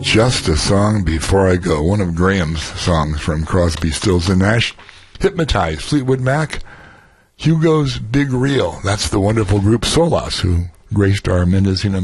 Just a Song Before I Go, one of Graham's songs from Crosby, Stills and Nash. Hypnotized, Fleetwood Mac. Hugo's Big Reel, that's the wonderful group Solas, who graced our Mendocino